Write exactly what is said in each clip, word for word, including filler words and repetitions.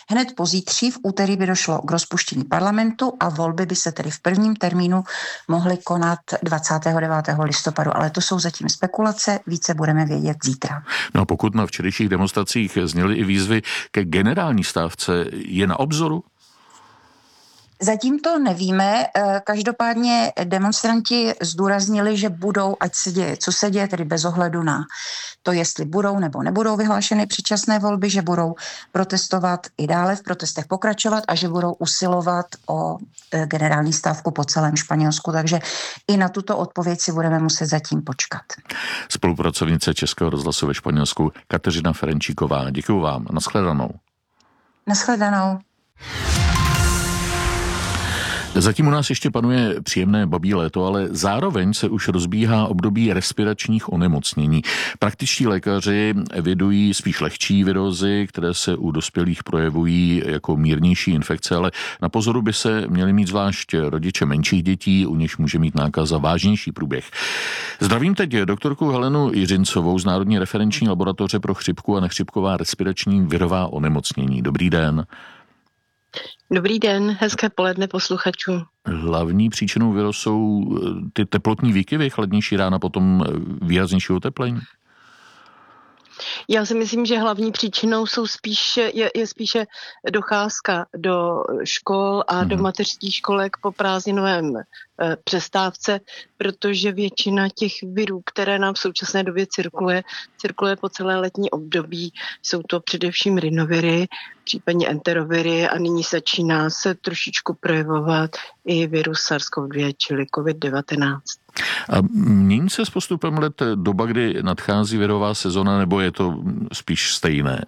Hned pozítří v úterý by došlo k rozpuštění parlamentu a volby by se tedy v prvním termínu mohly konat dvacátého devátého listopadu, ale to jsou zatím spekulace, více budeme vědět zítra. No a pokud na včerejších demonstracích zněly i výzvy ke generální stávce, je na obzoru? Zatím to nevíme, každopádně demonstranti zdůraznili, že budou, ať se děje, co se děje, tedy bez ohledu na to, jestli budou nebo nebudou vyhlášeny předčasné volby, že budou protestovat i dále, v protestech pokračovat a že budou usilovat o generální stávku po celém Španělsku, takže i na tuto odpověď si budeme muset zatím počkat. Spolupracovnice Českého rozhlasu ve Španělsku Kateřina Ferenčíková, děkuju vám, nashledanou. Nashledanou. Zatím u nás ještě panuje příjemné babí léto, ale zároveň se už rozbíhá období respiračních onemocnění. Praktičtí lékaři evidují spíš lehčí virózy, které se u dospělých projevují jako mírnější infekce, ale na pozoru by se měli mít zvlášť rodiče menších dětí, u nichž může mít nákaza vážnější průběh. Zdravím teď doktorku Helenu Jiřincovou z Národní referenční laboratoře pro chřipku a nechřipková respirační virová onemocnění. Dobrý den. Dobrý den, hezké poledne posluchačů. Hlavní příčinou viru jsou ty teplotní výkyvy, chladnější rána, potom výraznější oteplení? Já si myslím, že hlavní příčinou jsou spíše, je, je spíše docházka do škol a mm. do mateřských školek po prázdninovém e, přestávce, protože většina těch virů, které nám v současné době cirkuluje, cirkuluje po celé letní období. Jsou to především rinoviry, případně enteroviry a nyní začíná se trošičku projevovat i virus SARS-C o V dva, čili covid devatenáct. A mění se s postupem let doba, kdy nadchází virová sezona, nebo je to spíš stejné?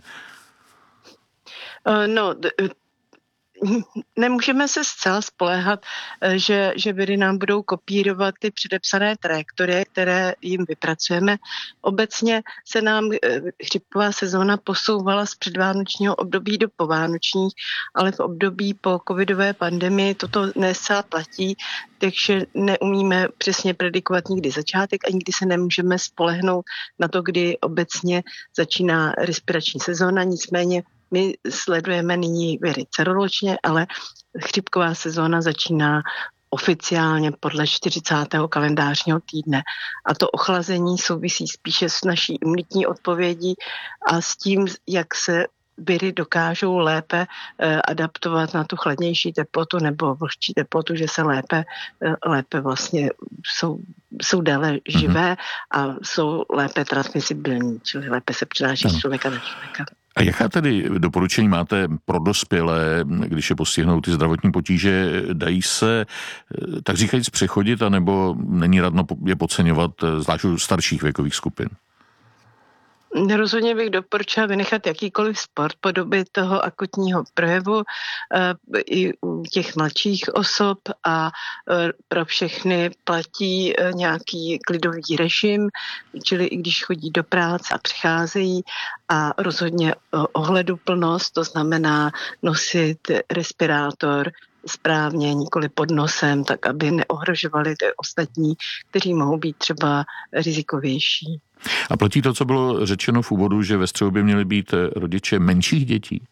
No, nemůžeme se zcela spoléhat, že, že viry nám budou kopírovat ty předepsané trajektorie, které jim vypracujeme. Obecně se nám chřipková sezóna posouvala z předvánočního období do povánočních, ale v období po covidové pandemii toto nescela platí, takže neumíme přesně predikovat nikdy začátek a nikdy se nemůžeme spolehnout na to, kdy obecně začíná respirační sezóna, nicméně my sledujeme nyní viry celoročně, ale chřipková sezóna začíná oficiálně podle čtyřicátého kalendářního týdne. A to ochlazení souvisí spíše s naší imunitní odpovědí a s tím, jak se viry dokážou lépe eh, adaptovat na tu chladnější teplotu nebo vlhčí teplotu, že se lépe, eh, lépe vlastně jsou, jsou déle živé a jsou lépe transmisibilní, čili lépe se přenáší z člověka na člověka. A jaká tedy doporučení máte pro dospělé, když je postihnou ty zdravotní potíže? Dají se, tak říkajíc, přechodit, anebo není radno je podceňovat, zvlášť u starších věkových skupin? Rozhodně bych doporučila vynechat jakýkoliv sport po době toho akutního projevu e, i u těch mladších osob a e, pro všechny platí e, nějaký klidový režim, čili i když chodí do práce a přicházejí a rozhodně ohleduplnost, to znamená nosit respirátor správně, nikoli pod nosem, tak aby neohrožovali ty ostatní, kteří mohou být třeba rizikovější. A platí to, co bylo řečeno v úvodu, že ve středu by měly být rodiče menších dětí?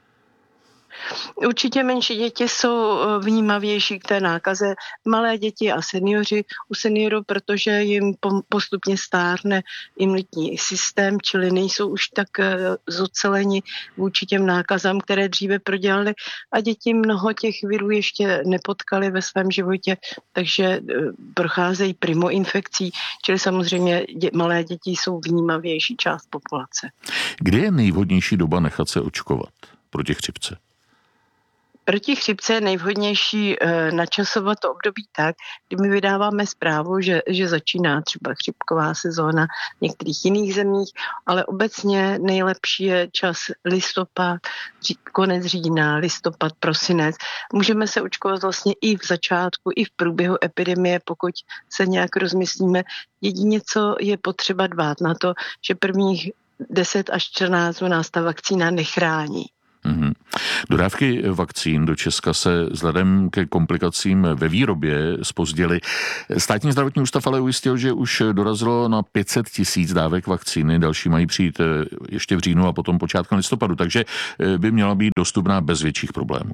Určitě menší děti jsou vnímavější k té nákaze. Malé děti a seniori, u seniorů, protože jim postupně stárne imunitní systém, čili nejsou už tak zoceleni vůči těm nákazám, které dříve prodělali. A děti mnoho těch virů ještě nepotkali ve svém životě, takže procházejí primoinfekcí, čili samozřejmě dě, malé děti jsou vnímavější část populace. Kdy je nejvhodnější doba nechat se očkovat proti chřipce? Proti chřipce je nejvhodnější e, načasovat to období tak, kdy my vydáváme zprávu, že, že začíná třeba chřipková sezóna v některých jiných zemích, ale obecně nejlepší je čas listopad, ří, konec října, listopad, prosinec. Můžeme se očkovat vlastně i v začátku, i v průběhu epidemie, pokud se nějak rozmyslíme. Jedině, co je potřeba dbát na to, že prvních deset až čtrnáct dnů nás ta vakcína nechrání. Mm-hmm. Dodávky vakcín do Česka se vzhledem ke komplikacím ve výrobě zpozdily. Státní zdravotní ústav ale ujistil, že už dorazilo na pět set tisíc dávek vakcíny, další mají přijít ještě v říjnu a potom počátkem listopadu, takže by měla být dostupná bez větších problémů.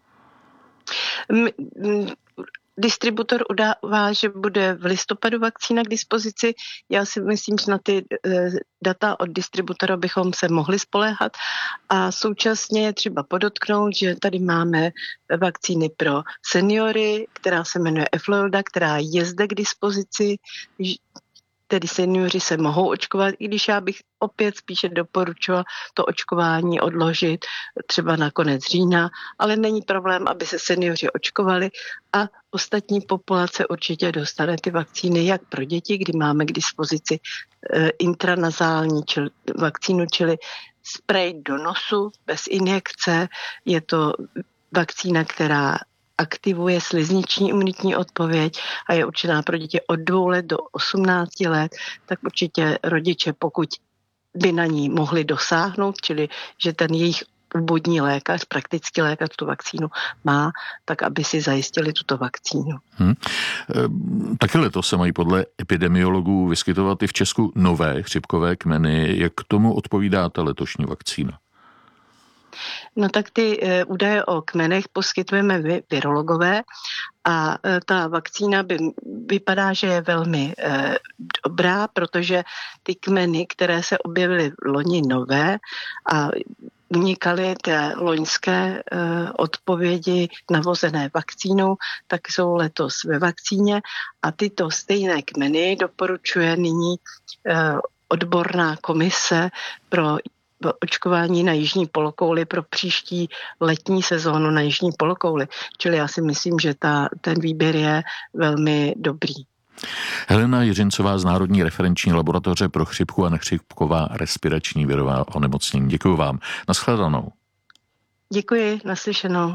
Distributor udává, že bude v listopadu vakcína k dispozici. Já si myslím, že na ty data od distributora bychom se mohli spoléhat. A současně je třeba podotknout, že tady máme vakcíny pro seniory, která se jmenuje Eflorda, která je zde k dispozici. Tedy seniori se mohou očkovat, i když já bych opět spíše doporučovala to očkování odložit třeba na konec října, ale není problém, aby se seniori očkovali a ostatní populace určitě dostane ty vakcíny, jak pro děti, kdy máme k dispozici e, intranazální čili, vakcínu, čili sprej do nosu bez injekce. Je to vakcína, která aktivuje slizniční imunitní odpověď a je určená pro děti od dvou let do osmnácti let, tak určitě rodiče, pokud by na ní mohli dosáhnout, čili že ten jejich obvodní lékař, praktický lékař tu vakcínu má, tak aby si zajistili tuto vakcínu. Hmm. Taky letos se mají podle epidemiologů vyskytovat i v Česku nové chřipkové kmeny. Jak k tomu odpovídá ta letošní vakcína? No tak ty e, údaje o kmenech poskytujeme vy, virologové a e, ta vakcína by, vypadá, že je velmi e, dobrá, protože ty kmeny, které se objevily v loni nové a unikaly té loňské e, odpovědi navozené vakcínou, tak jsou letos ve vakcíně a tyto stejné kmeny doporučuje nyní e, odborná komise pro očkování na jižní polokouli pro příští letní sezónu na jižní polokouli. Čili já si myslím, že ta, ten výběr je velmi dobrý. Helena Jiřincová z Národní referenční laboratoře pro chřipku a nechřipková respirační virová onemocnění. Děkuji vám. Naschledanou. Děkuji, naslyšenou.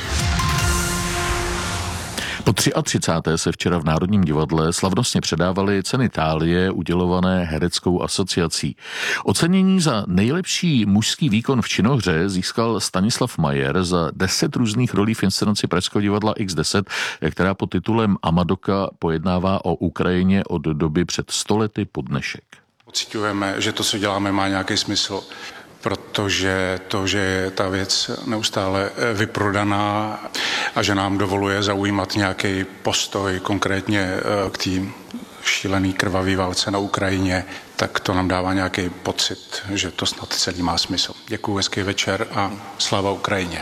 Po třicáté třetí se včera v Národním divadle slavnostně předávaly ceny Thálie udělované hereckou asociací. Ocenění za nejlepší mužský výkon v činohře získal Stanislav Majer za deset různých rolí v inscenaci Pražského divadla iks deset, která pod titulem Amadoka pojednává o Ukrajině od doby před sto lety po dnešek. Pociťujeme, že to, co děláme, má nějaký smysl, protože to, že je ta věc neustále vyprodaná a že nám dovoluje zaujímat nějaký postoj konkrétně k té šílený krvavý válce na Ukrajině, tak to nám dává nějaký pocit, že to snad celý má smysl. Děkuji, hezký večer a sláva Ukrajině.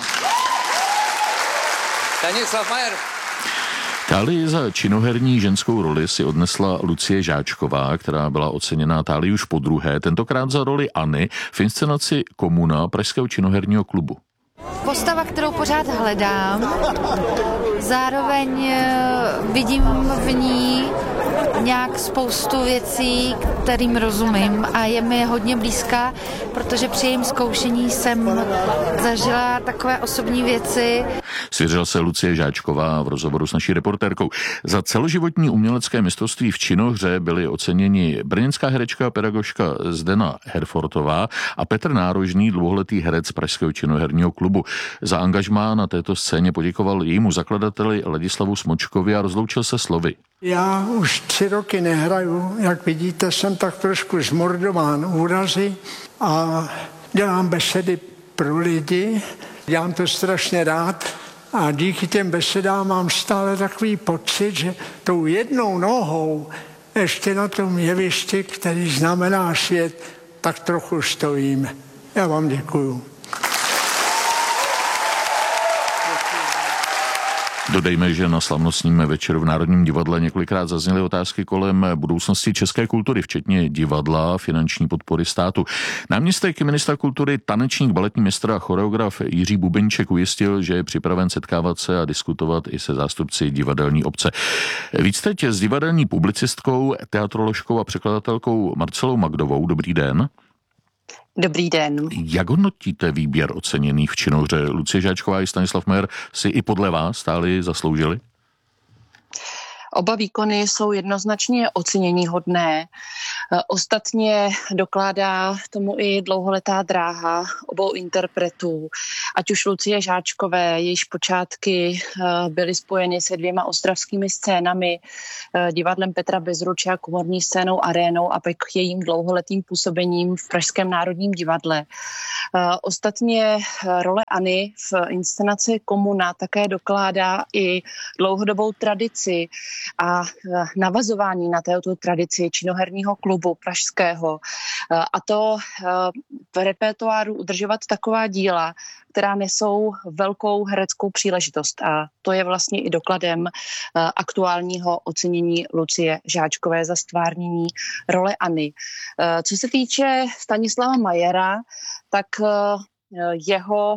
Stanislav Majer. Thálii za činoherní ženskou roli si odnesla Lucie Žáčková, která byla oceněná Thálii už podruhé, tentokrát za roli Anny v inscenaci Komuna Pražského činoherního klubu. Postava, kterou pořád hledám, zároveň vidím v ní nějak spoustu věcí, kterým rozumím a je mi hodně blízká, protože při jejím zkoušení jsem zažila takové osobní věci. Svěřila se Lucie Žáčková v rozhovoru s naší reportérkou. Za celoživotní umělecké mistrovství v činohře byli oceněni brněnská herečka a pedagožka Zdena Herfortová a Petr Nárožný, dlouholetý herec Pražského činoherního klubu. Za angažmá na této scéně poděkoval jejímu zakladateli Ladislavu Smočkovi a rozloučil se slovy. Já už tři roky nehraju, jak vidíte, jsem tak trošku zmordován úrazy a dělám besedy pro lidi, dělám to strašně rád a díky těm besedám mám stále takový pocit, že tou jednou nohou ještě na tom jevišti, který znamená svět, tak trochu stojím. Já vám děkuju. Dodejme, že na slavnostním večeru v Národním divadle několikrát zazněly otázky kolem budoucnosti české kultury, včetně divadla, finanční podpory státu. Náměstek ministra kultury, tanečník, baletní mistr a choreograf Jiří Bubenček ujistil, že je připraven setkávat se a diskutovat i se zástupci divadelní obce. Víc teď s divadelní publicistkou, teatroložkou a překladatelkou Marcelou Magdovou. Dobrý den. Dobrý den. Jak hodnotíte výběr oceněných v činohře? Lucie Žáčková i Stanislav Majer si i podle vás stáli zasloužili? Oba výkony jsou jednoznačně oceněníhodné. Ostatně dokládá tomu i dlouholetá dráha obou interpretů, ať už Lucie Žáčkové, jejíž počátky byly spojeny se dvěma ostravskými scénami, divadlem Petra Bezruče a komorní scénou Arénou a pak jejím dlouholetým působením v Pražském národním divadle. Ostatně role Anny v inscenaci Komuna také dokládá i dlouhodobou tradici a navazování na této tradici činoherního klubu pražského. A to v repertoáru udržovat taková díla, která nesou velkou hereckou příležitost. A to je vlastně i dokladem aktuálního ocenění Lucie Žáčkové za stvárnění role Anny. Co se týče Stanislava Mayera, tak jeho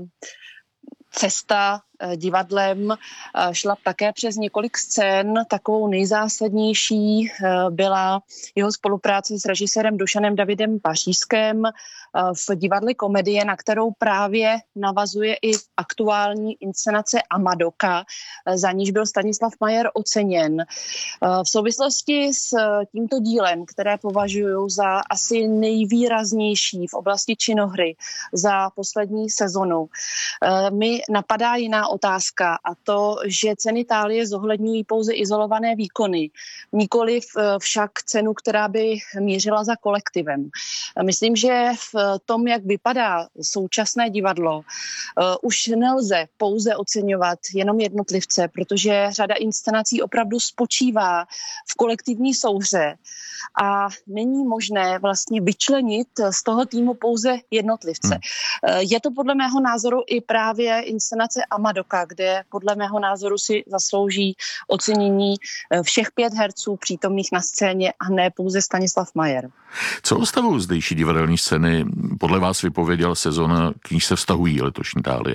cesta divadlem šla také přes několik scén. Takovou nejzásadnější byla jeho spolupráce s režisérem Dušanem Davidem Pařížském v divadle Komedie, na kterou právě navazuje i aktuální inscenace Amadoka, za níž byl Stanislav Mayer oceněn. V souvislosti s tímto dílem, které považuji za asi nejvýraznější v oblasti činohry za poslední sezonu, mi napadá jiná otázka, a to, že ceny Thálie zohledňují pouze izolované výkony, nikoli však cenu, která by mířila za kolektivem. Myslím, že v tom, jak vypadá současné divadlo, uh, už nelze pouze oceňovat jenom jednotlivce, protože řada inscenací opravdu spočívá v kolektivní souhře a není možné vlastně vyčlenit z toho týmu pouze jednotlivce. Hmm. Uh, je to podle mého názoru i právě inscenace Amadoka, kde podle mého názoru si zaslouží ocenění všech pět herců přítomných na scéně a ne pouze Stanislav Mayer. Co o stavu zdejší divadelní scény podle vás vypověděla sezona, k níž se vztahují letošní Thálie?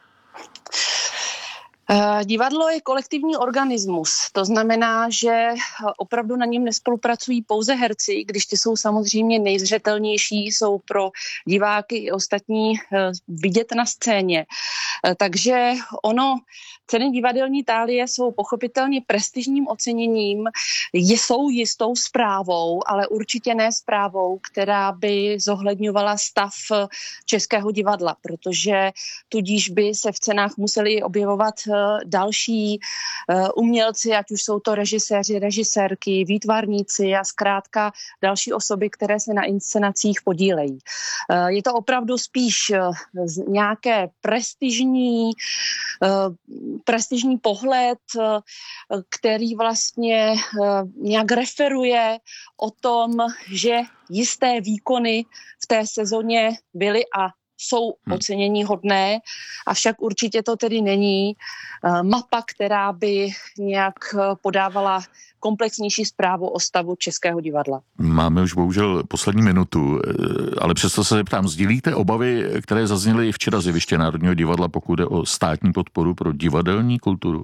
Divadlo je kolektivní organismus, to znamená, že opravdu na něm nespolupracují pouze herci, když ty jsou samozřejmě nejzřetelnější, jsou pro diváky i ostatní vidět na scéně. Takže ono, ceny divadelní Thálie jsou pochopitelně prestižním oceněním, jsou jistou zprávou, ale určitě ne zprávou, která by zohledňovala stav českého divadla, protože tudíž by se v cenách museli objevovat další umělci, ať už jsou to režiséři, režisérky, výtvarníci a zkrátka další osoby, které se na inscenacích podílejí. Je to opravdu spíš nějaké prestižní, prestižní pohled, který vlastně nějak referuje o tom, že jisté výkony v té sezóně byly a jsou ocenění hodné, avšak určitě to tedy není mapa, která by nějak podávala komplexnější zprávu o stavu českého divadla. Máme už bohužel poslední minutu, ale přesto se zeptám, sdílíte obavy, které zazněly včera z jeviště Národního divadla, pokud jde o státní podporu pro divadelní kulturu?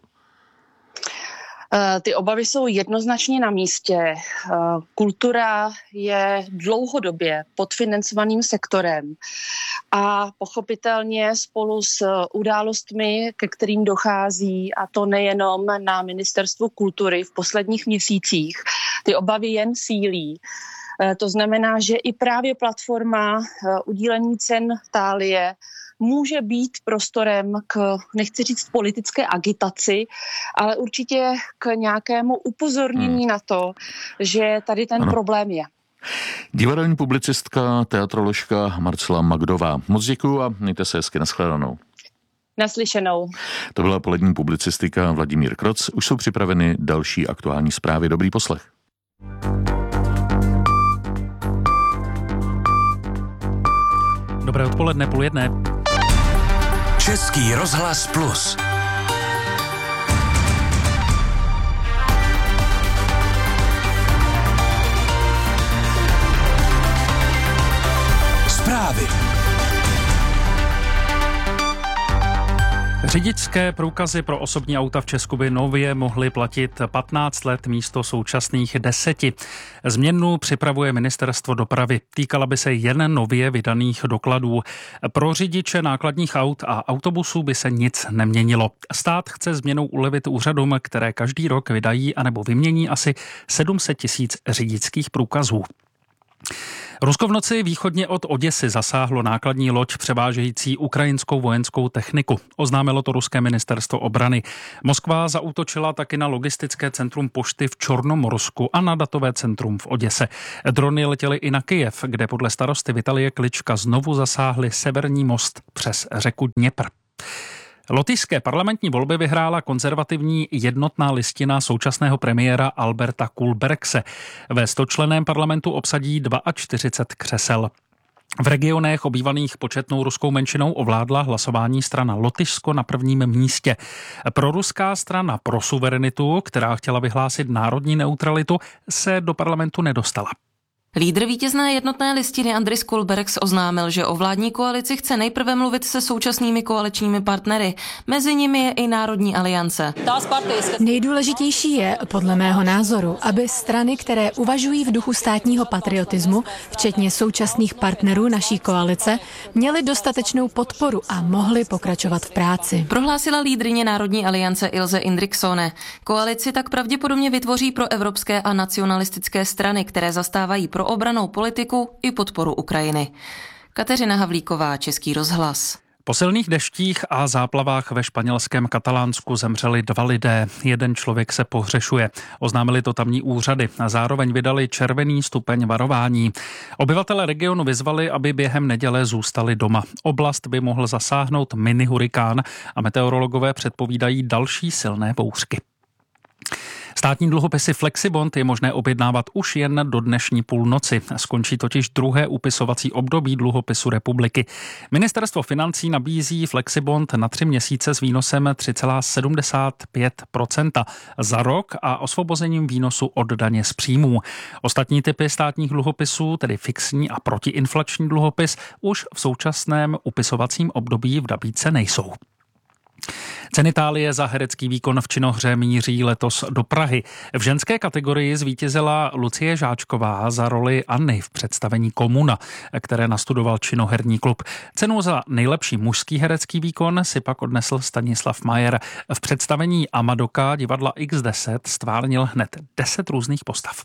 Ty obavy jsou jednoznačně na místě. Kultura je dlouhodobě podfinancovaným sektorem a pochopitelně spolu s událostmi, ke kterým dochází, a to nejenom na Ministerstvu kultury v posledních měsících, ty obavy jen sílí. To znamená, že i právě platforma udílení cen Thálie může být prostorem k, nechci říct politické agitaci, ale určitě k nějakému upozornění hmm. na to, že tady ten ano. problém je. Divadelní publicistka, teatroložka Marcela Magdová. Moc děkuju a mějte se hezky, nashledanou. Naslyšenou. To byla polední publicistika Vladimír Kroc. Už jsou připraveny další aktuální zprávy. Dobrý poslech. Dobré odpoledne, půl jedné. Český rozhlas Plus. Zprávy. Řidičské průkazy pro osobní auta v Česku by nově mohly platit patnáct let místo současných deseti. Změnu připravuje Ministerstvo dopravy. Týkala by se jen nově vydaných dokladů. Pro řidiče nákladních aut a autobusů by se nic neměnilo. Stát chce změnou ulevit úřadům, které každý rok vydají anebo vymění asi sedm set tisíc řidičských průkazů. Rusko v noci východně od Oděsy zasáhlo nákladní loď převážející ukrajinskou vojenskou techniku. Oznámilo to ruské ministerstvo obrany. Moskva zaútočila taky na logistické centrum pošty v Čornomorsku a na datové centrum v Oděse. Drony letěly i na Kyjev, kde podle starosty Vitalie Klička znovu zasáhly severní most přes řeku Dněpr. Lotyšské parlamentní volby vyhrála konzervativní jednotná listina současného premiéra Alberta Kulbergse. Ve stočlenném parlamentu obsadí čtyřicet dva křesel. V regionech obývaných početnou ruskou menšinou ovládla hlasování strana Lotyšsko na prvním místě. Proruská strana Pro suverenitu, která chtěla vyhlásit národní neutralitu, se do parlamentu nedostala. Lídr vítězné jednotné listiny Andris Kulbergs oznámil, že o vládní koalici chce nejprve mluvit se současnými koaličními partnery. Mezi nimi je i Národní aliance. Nejdůležitější je, podle mého názoru, aby strany, které uvažují v duchu státního patriotismu, včetně současných partnerů naší koalice, měly dostatečnou podporu a mohly pokračovat v práci. Prohlásila lídryně Národní aliance Ilse Indriksone. Koalici tak pravděpodobně vytvoří pro evropské a nacionalistické strany, které zastávají pro obrannou politiku i podporu Ukrajiny. Kateřina Havlíková, Český rozhlas. Po silných deštích a záplavách ve španělském Katalánsku zemřeli dva lidé. Jeden člověk se pohřešuje. Oznámili to tamní úřady a zároveň vydali červený stupeň varování. Obyvatelé regionu vyzvali, aby během neděle zůstali doma. Oblast by mohl zasáhnout mini hurikán a meteorologové předpovídají další silné bouřky. Státní dluhopisy Flexibond je možné objednávat už jen do dnešní půlnoci. Skončí totiž druhé upisovací období dluhopisu republiky. Ministerstvo financí nabízí Flexibond na tři měsíce s výnosem tři celá sedmdesát pět procenta za rok a osvobozením výnosu od daně z příjmů. Ostatní typy státních dluhopisů, tedy fixní a protiinflační dluhopis, už v současném upisovacím období v nabídce nejsou. Cenitálie za herecký výkon v činohře míří letos do Prahy. V ženské kategorii zvítězila Lucie Žáčková za roli Anny v představení Komuna, které nastudoval činoherní klub. Cenu za nejlepší mužský herecký výkon si pak odnesl Stanislav Majer. V představení Amadoka divadla iks deset stvárnil hned deset různých postav.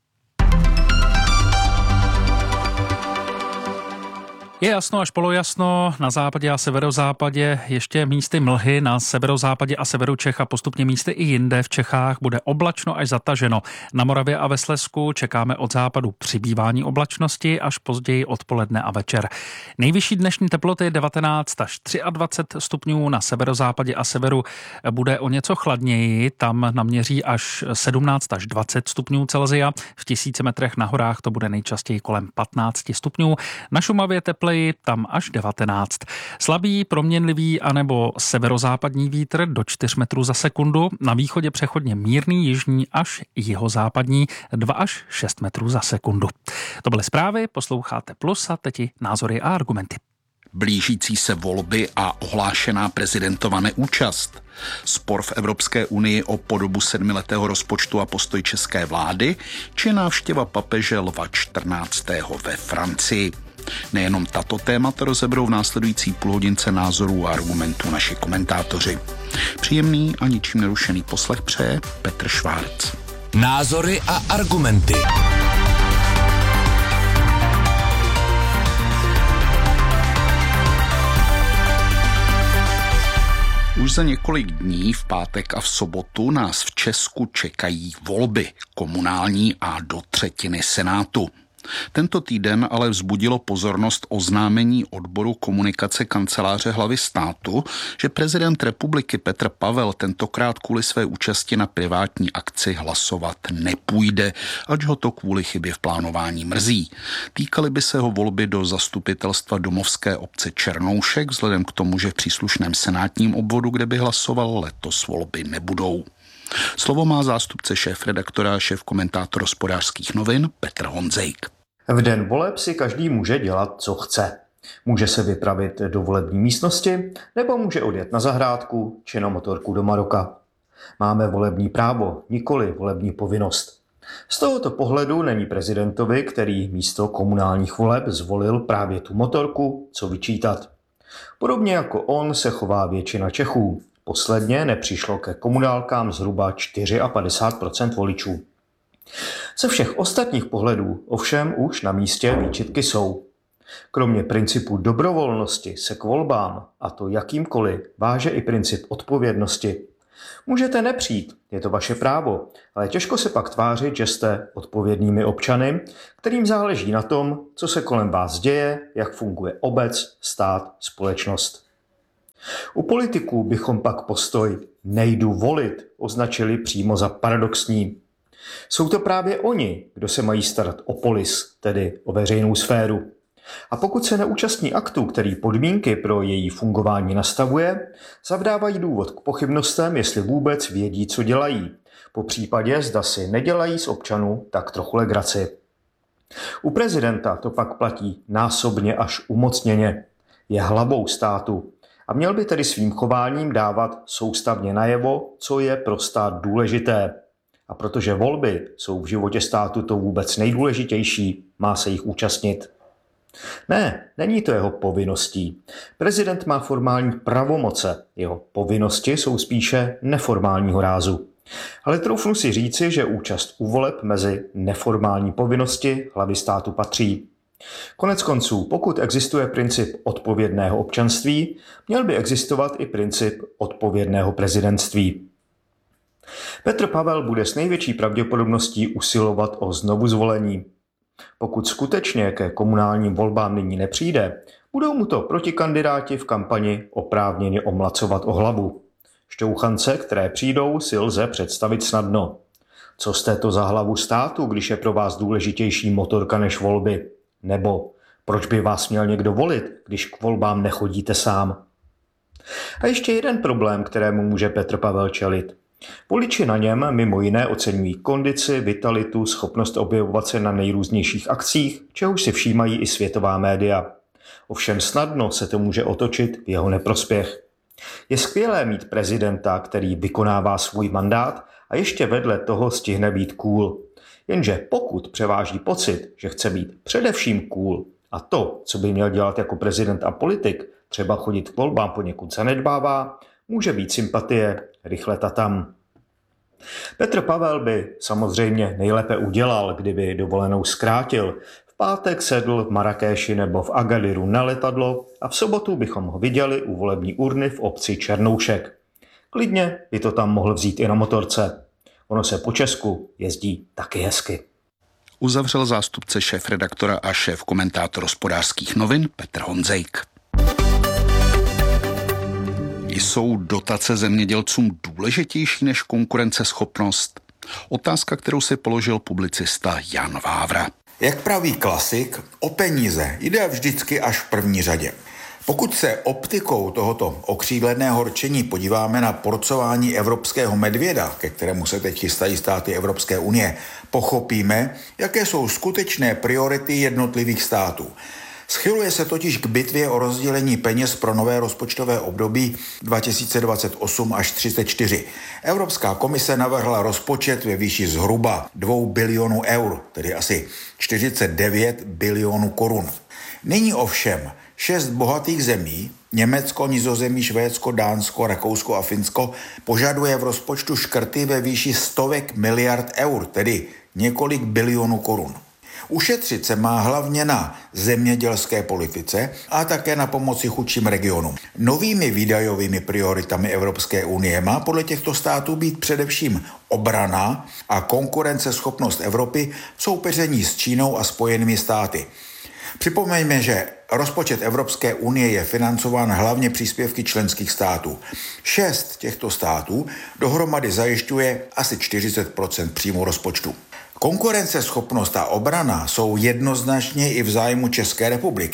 Je jasno až polojasno, na západě a severozápadě ještě místy mlhy, na severozápadě a severu Čech a postupně místy i jinde v Čechách bude oblačno až zataženo. Na Moravě a ve Slezsku čekáme od západu přibývání oblačnosti až později odpoledne a večer. Nejvyšší dnešní teploty devatenáct až dvacet tři stupňů, na severozápadě a severu bude o něco chladněji, tam naměří až sedmnáct až dvacet stupňů Celsia, v tisíci metrech na horách to bude nejčastěji kolem patnáct stupňů, na Šumavě teple tam až devatenáct. Slabý, proměnlivý anebo severozápadní vítr do čtyř metrů za sekundu, na východě přechodně mírný, jižní až jihozápadní dva až šest metrů za sekundu. To byly zprávy, posloucháte Plus a teď názory a argumenty. Blížící se volby a ohlášená prezidentova neúčast. Spor v Evropské unii o podobu sedmiletého rozpočtu a postoj české vlády, či návštěva papeže Lva čtrnáctého ve Francii. Nejenom tato témata rozeberou v následující půlhodince názorů a argumentů naši komentátoři. Příjemný a ničím nerušený poslech přeje Petr Švárc. Názory a argumenty. Už za několik dní, v pátek a v sobotu, nás v Česku čekají volby komunální a do třetiny senátu. Tento týden ale vzbudilo pozornost oznámení odboru komunikace kanceláře hlavy státu, že prezident republiky Petr Pavel tentokrát kvůli své účasti na privátní akci hlasovat nepůjde, ač ho to kvůli chybě v plánování mrzí. Týkaly by se ho volby do zastupitelstva domovské obce Černoušek, vzhledem k tomu, že v příslušném senátním obvodu, kde by hlasoval, letos volby nebudou. Slovo má zástupce šéfredaktora a šéfkomentátor Hospodářských novin Petr Honzejk. V den voleb si každý může dělat, co chce. Může se vypravit do volební místnosti nebo může odjet na zahrádku či na motorku do Maroka. Máme volební právo, nikoli volební povinnost. Z tohoto pohledu není prezidentovi, který místo komunálních voleb zvolil právě tu motorku, co vyčítat. Podobně jako on se chová většina Čechů. Posledně nepřišlo ke komunálkám zhruba padesát čtyři procent voličů. Ze všech ostatních pohledů ovšem už na místě výčitky jsou. Kromě principu dobrovolnosti se k volbám, a to jakýmkoliv, váže i princip odpovědnosti. Můžete nepřijít, je to vaše právo, ale těžko se pak tvářit, že jste odpovědnými občany, kterým záleží na tom, co se kolem vás děje, jak funguje obec, stát, společnost. U politiků bychom pak postoj nejdu volit označili přímo za paradoxní. Jsou to právě oni, kdo se mají starat o polis, tedy o veřejnou sféru. A pokud se neúčastní aktu, který podmínky pro její fungování nastavuje, zavdávají důvod k pochybnostem, jestli vůbec vědí, co dělají. Po případě, zda si nedělají z občanů tak trochu legraci. U prezidenta to pak platí násobně až umocněně. Je hlavou státu a měl by tedy svým chováním dávat soustavně najevo, co je pro stát důležité. A protože volby jsou v životě státu to vůbec nejdůležitější, má se jich účastnit. Ne, není to jeho povinností. Prezident má formální pravomoce, jeho povinnosti jsou spíše neformálního rázu. Ale troufnu si říci, že účast u voleb mezi neformální povinnosti hlavy státu patří. Konec konců, pokud existuje princip odpovědného občanství, měl by existovat i princip odpovědného prezidentství. Petr Pavel bude s největší pravděpodobností usilovat o znovuzvolení. Pokud skutečně ke komunálním volbám nyní nepřijde, budou mu to protikandidáti v kampani oprávněně omlacovat o hlavu. Šťouchance, které přijdou, si lze představit snadno. Co jste to za hlavu státu, když je pro vás důležitější motorka než volby? Nebo proč by vás měl někdo volit, když k volbám nechodíte sám? A ještě jeden problém, kterému může Petr Pavel čelit. Voliči na něm mimo jiné oceňují kondici, vitalitu, schopnost objevovat se na nejrůznějších akcích, čehož si všímají i světová média. Ovšem snadno se to může otočit v jeho neprospěch. Je skvělé mít prezidenta, který vykonává svůj mandát a ještě vedle toho stihne být cool. Jenže pokud převáží pocit, že chce být především cool a to, co by měl dělat jako prezident a politik, třeba chodit k volbám poněkud zanedbává, může být sympatie rychle tatam. Petr Pavel by samozřejmě nejlépe udělal, kdyby dovolenou zkrátil. V pátek sedl v Marrakéši nebo v Agadiru na letadlo a v sobotu bychom ho viděli u volební urny v obci Černoušek. Klidně by to tam mohl vzít i na motorce. Ono se po Česku jezdí taky hezky. Uzavřel zástupce šéfredaktora a šéf komentátor Hospodářských novin Petr Honzejk. Jsou dotace zemědělcům důležitější než konkurenceschopnost? Otázka, kterou si položil publicista Jan Vávra. Jak praví klasik, o peníze jde vždycky až v první řadě. Pokud se optikou tohoto okřídleného rčení podíváme na porcování evropského medvěda, ke kterému se teď chystají státy Evropské unie, pochopíme, jaké jsou skutečné priority jednotlivých států. Schyluje se totiž k bitvě o rozdělení peněz pro nové rozpočtové období dva tisíce dvacet osm až třicet čtyři. Evropská komise navrhla rozpočet ve výši zhruba dvou bilionů eur, tedy asi čtyřicet devět bilionů korun. Nyní ovšem šest bohatých zemí, Německo, Nizozemí, Švédsko, Dánsko, Rakousko a Finsko, požaduje v rozpočtu škrty ve výši stovek miliard eur, tedy několik bilionů korun. Ušetřit se má hlavně na zemědělské politice a také na pomoci chudším regionům. Novými výdajovými prioritami Evropské unie má podle těchto států být především obrana a konkurenceschopnost Evropy v soupeření s Čínou a Spojenými státy. Připomeňme, že rozpočet Evropské unie je financován hlavně příspěvky členských států. Šest těchto států dohromady zajišťuje asi čtyřicet procent příjmu rozpočtu. Konkurenceschopnost a obrana jsou jednoznačně i v zájmu České republiky.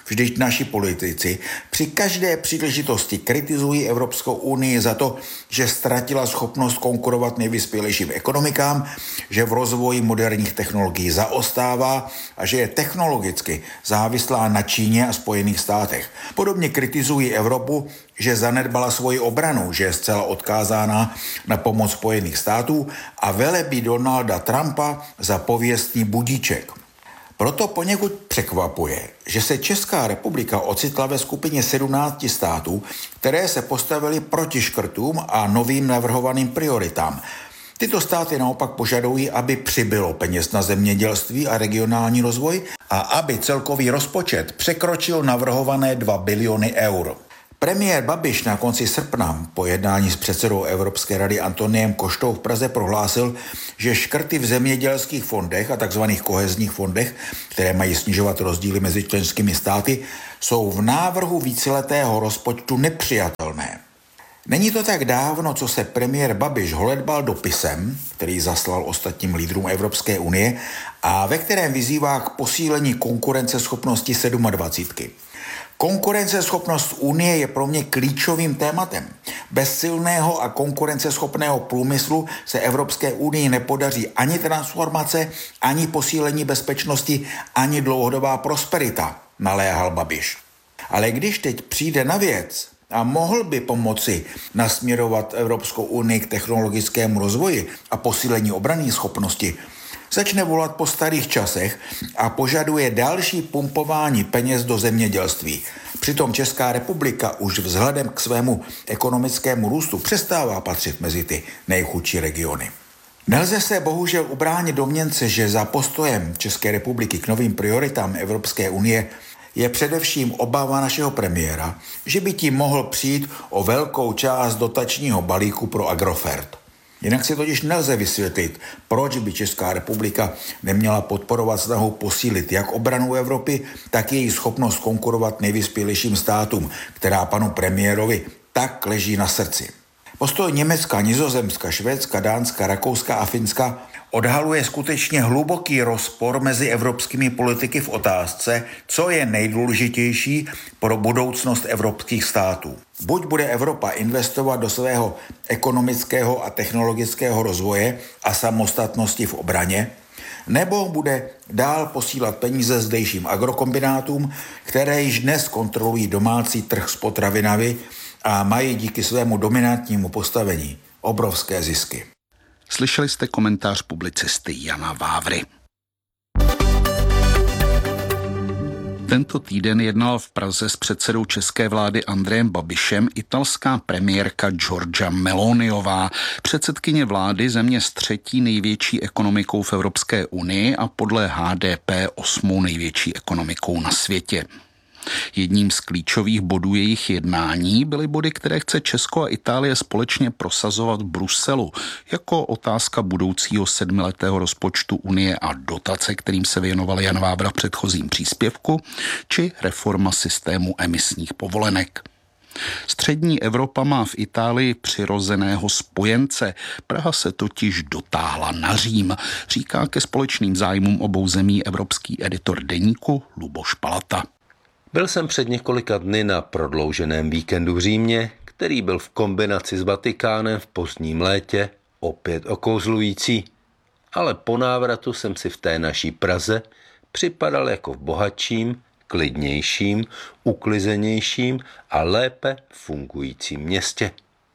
Vždyť naši politici při každé příležitosti kritizují Evropskou unii za to, že ztratila schopnost konkurovat nejvyspělejším ekonomikám, že v rozvoji moderních technologií zaostává a že je technologicky závislá na Číně a Spojených státech. Podobně kritizují Evropu, že zanedbala svoji obranu, že je zcela odkázána na pomoc Spojených států a velebí Donalda Trumpa za pověstný budíček. Proto poněkud překvapuje, že se Česká republika ocitla ve skupině sedmnácti států, které se postavily proti škrtům a novým navrhovaným prioritám. Tyto státy naopak požadují, aby přibylo peněz na zemědělství a regionální rozvoj a aby celkový rozpočet překročil navrhované dva biliony eur. Premiér Babiš na konci srpna po jednání s předsedou Evropské rady Antoniem Koštou v Praze prohlásil, že škrty v zemědělských fondech a tzv. Kohezních fondech, které mají snižovat rozdíly mezi členskými státy, jsou v návrhu víceletého rozpočtu nepřijatelné. Není to tak dávno, co se premiér Babiš holedbal dopisem, který zaslal ostatním lídrům Evropské unie a ve kterém vyzývá k posílení konkurenceschopnosti sedmadvacítky. Konkurenceschopnost Unie je pro mě klíčovým tématem. Bez silného a konkurenceschopného průmyslu se Evropské unii nepodaří ani transformace, ani posílení bezpečnosti, ani dlouhodobá prosperita, naléhal Babiš. Ale když teď přijde na věc a mohl by pomoci nasměrovat Evropskou unii k technologickému rozvoji a posílení obranné schopnosti, začne volat po starých časech a požaduje další pumpování peněz do zemědělství. Přitom Česká republika už vzhledem k svému ekonomickému růstu přestává patřit mezi ty nejchudší regiony. Nelze se bohužel ubránit domněnce, že za postojem České republiky k novým prioritám Evropské unie je především obava našeho premiéra, že by tím mohl přijít o velkou část dotačního balíku pro Agrofert. Jinak si totiž nelze vysvětlit, proč by Česká republika neměla podporovat snahu posílit jak obranu Evropy, tak její schopnost konkurovat nejvyspělejším státům, která panu premiérovi tak leží na srdci. Postoj Německa, Nizozemska, Švédska, Dánska, Rakouska a Finska odhaluje skutečně hluboký rozpor mezi evropskými politiky v otázce, co je nejdůležitější pro budoucnost evropských států. Buď bude Evropa investovat do svého ekonomického a technologického rozvoje a samostatnosti v obraně, nebo bude dál posílat peníze zdejším agrokombinátům, které již dnes kontrolují domácí trh s potravinami a mají díky svému dominantnímu postavení obrovské zisky. Slyšeli jste komentář publicisty Jana Vávry. Tento týden jednal v Praze s předsedou české vlády Andrejem Babišem italská premiérka Giorgia Meloniová, předsedkyně vlády země s třetí největší ekonomikou v Evropské unii a podle H D P osmou největší ekonomikou na světě. Jedním z klíčových bodů jejich jednání byly body, které chce Česko a Itálie společně prosazovat v Bruselu, jako otázka budoucího sedmiletého rozpočtu Unie a dotace, kterým se věnoval Jan Vávra v předchozím příspěvku, či reforma systému emisních povolenek. Střední Evropa má v Itálii přirozeného spojence. Praha se totiž dotáhla na Řím, říká ke společným zájmům obou zemí evropský editor deníku Luboš Palata. Byl jsem před několika dny na prodlouženém víkendu v Římě, který byl v kombinaci s Vatikánem v pozdním létě opět okouzlující, ale po návratu jsem si v té naší Praze připadal jako v bohatším, klidnějším, uklizenějším a lépe fungujícím městě.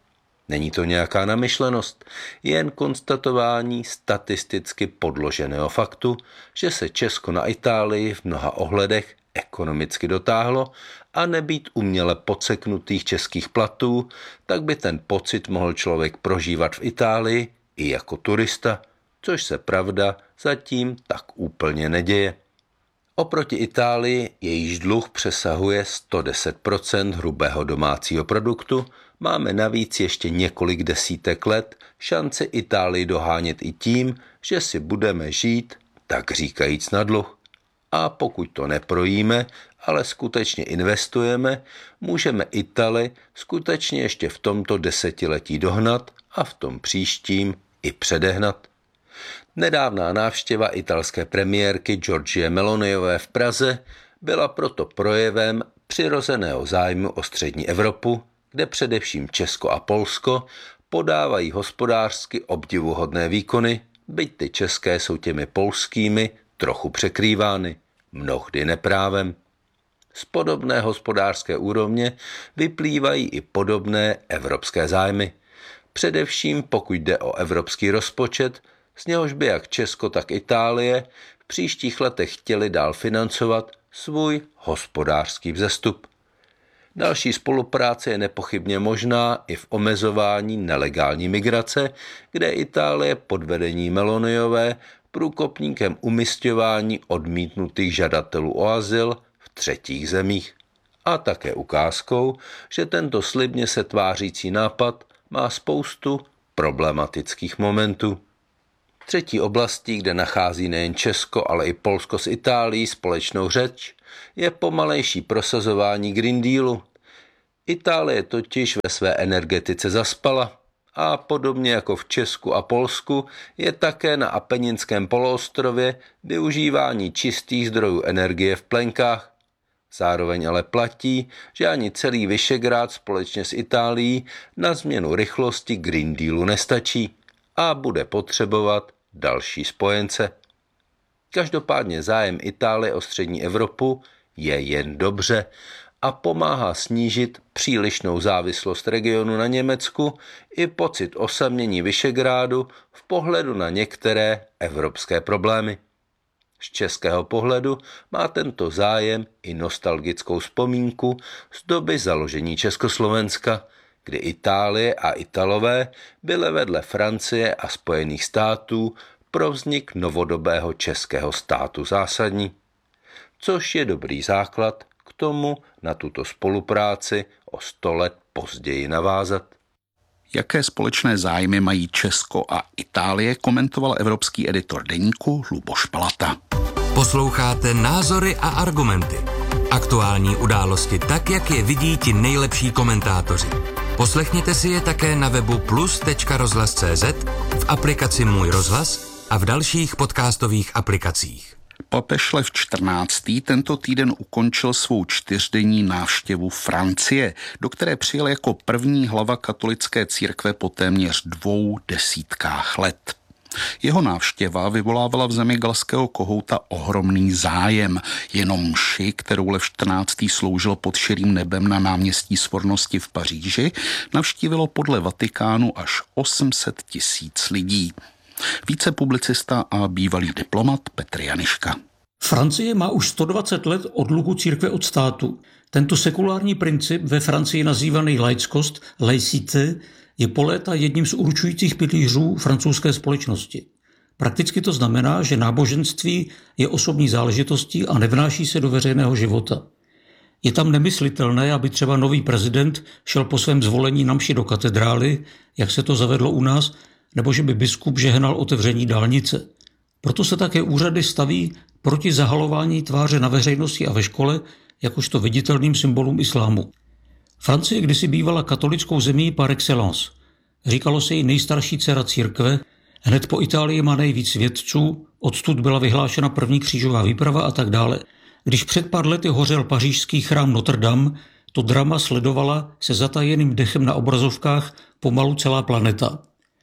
Není to nějaká namyšlenost, jen konstatování statisticky podloženého faktu, že se Česko na Itálii v mnoha ohledech ekonomicky dotáhlo a nebýt uměle podseknutých českých platů, tak by ten pocit mohl člověk prožívat v Itálii i jako turista, což se pravda zatím tak úplně neděje. Oproti Itálii, jejíž dluh přesahuje sto deset procent hrubého domácího produktu, máme navíc ještě několik desítek let šanci Itálii dohánět i tím, že si budeme žít, tak říkajíc, na dluh. A pokud to neprojíme, ale skutečně investujeme, můžeme Itálii skutečně ještě v tomto desetiletí dohnat a v tom příštím i předehnat. Nedávná návštěva italské premiérky Giorgie Meloniové v Praze byla proto projevem přirozeného zájmu o střední Evropu, kde především Česko a Polsko podávají hospodářsky obdivuhodné výkony, byť ty české jsou těmi polskými trochu překrývány, mnohdy neprávem. Z podobné hospodářské úrovně vyplývají i podobné evropské zájmy. Především pokud jde o evropský rozpočet, z něhož by jak Česko, tak Itálie v příštích letech chtěli dál financovat svůj hospodářský vzestup. Další spolupráce je nepochybně možná i v omezování nelegální migrace, kde Itálie pod vedením Meloniové průkopníkem umisťování odmítnutých žadatelů o azyl v třetích zemích. A také ukázkou, že tento slibně se tvářící nápad má spoustu problematických momentů. Třetí oblastí, kde nachází nejen Česko, ale i Polsko s Itálií společnou řeč, je pomalejší prosazování Green Dealu. Itálie totiž ve své energetice zaspala a podobně jako v Česku a Polsku je také na Apeninském poloostrově využívání čistých zdrojů energie v plenkách. Zároveň ale platí, že ani celý Visegrád společně s Itálií na změnu rychlosti Green Dealu nestačí a bude potřebovat další spojence. Každopádně zájem Itálie o střední Evropu je jen dobře a pomáhá snížit přílišnou závislost regionu na Německu i pocit osamění Visegrádu v pohledu na některé evropské problémy. Z českého pohledu má tento zájem i nostalgickou vzpomínku z doby založení Československa, kdy Itálie a Italové byly vedle Francie a Spojených států pro vznik novodobého českého státu zásadní, což je dobrý základ k tomu na tuto spolupráci o sto let později navázat. Jaké společné zájmy mají Česko a Itálie, komentoval evropský editor deníku Luboš Palata. Posloucháte Názory a argumenty. Aktuální události tak, jak je vidí ti nejlepší komentátoři. Poslechněte si je také na webu plus tečka rozhlas tečka cé zet, v aplikaci Můj rozhlas a v dalších podcastových aplikacích. Papež Lev čtrnáctý tento týden ukončil svou čtyřdenní návštěvu Francie, do které přijel jako první hlava katolické církve po téměř dvou desítkách let. Jeho návštěva vyvolávala v zemi galského kohouta ohromný zájem. Jenom mši, kterou Lev čtrnáctý sloužil pod širým nebem na náměstí Svornosti v Paříži, navštívilo podle Vatikánu až osm set tisíc lidí. Více publicista a bývalý diplomat Petr Janiška. Francie má už sto dvacet let odluku církve od státu. Tento sekulární princip, ve Francii nazývaný laickost, laicité, je po léta jedním z určujících pilířů francouzské společnosti. Prakticky to znamená, že náboženství je osobní záležitostí a nevnáší se do veřejného života. Je tam nemyslitelné, aby třeba nový prezident šel po svém zvolení na mši do katedrály, jak se to zavedlo u nás, nebo že by biskup žehnal otevření dálnice. Proto se také úřady staví proti zahalování tváře na veřejnosti a ve škole, jakožto viditelným symbolům islámu. Francie kdysi bývala katolickou zemí par excellence. Říkalo se jí nejstarší dcera církve, hned po Itálii má nejvíc vědců, odtud byla vyhlášena první křížová výprava a tak dále. Když před pár lety hořel pařížský chrám Notre Dame, to drama sledovala se zatajeným dechem na obrazovkách pomalu celá planeta.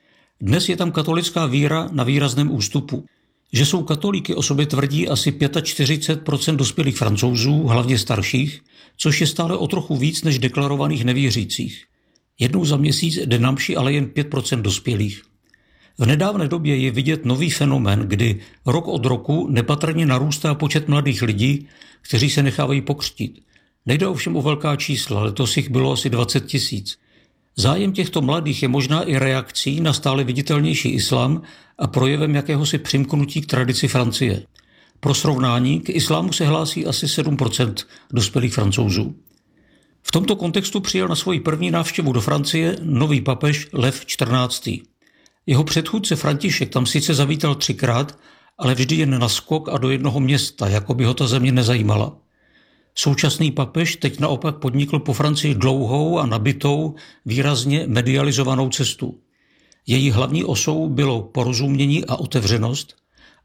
Dnes je tam katolická víra na výrazném ústupu. Že jsou katolíky o sobě tvrdí asi čtyřicet pět procent dospělých Francouzů, hlavně starších, což je stále o trochu víc než deklarovaných nevěřících. Jednou za měsíc jde na mši ale jen pět procent dospělých. V nedávné době je vidět nový fenomén, kdy rok od roku nepatrně narůstá počet mladých lidí, kteří se nechávají pokřtít. Nejde ovšem o velká čísla, letos jich bylo asi dvacet tisíc. Zájem těchto mladých je možná i reakcí na stále viditelnější islám a projevem jakéhosi přimknutí k tradici Francie. Pro srovnání k islámu se hlásí asi sedm procent dospělých Francouzů. V tomto kontextu přijel na svoji první návštěvu do Francie nový papež Lev čtrnáctý. Jeho předchůdce František tam sice zavítal třikrát, ale vždy jen na skok a do jednoho města, jako by ho ta země nezajímala. Současný papež teď naopak podnikl po Francii dlouhou a nabitou, výrazně medializovanou cestu. Její hlavní osou bylo porozumění a otevřenost